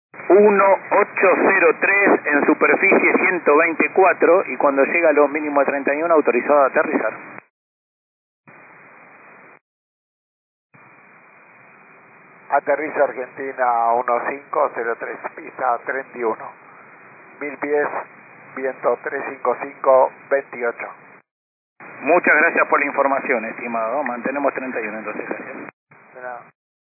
1803 en superficie 124 y cuando llega a los mínimos de 31 autorizado a aterrizar. Aterriza Argentina 1503, pista 31. 1000 pies, viento 355, 28. Muchas gracias por la información, estimado. Mantenemos 31 entonces, gracias. De nada.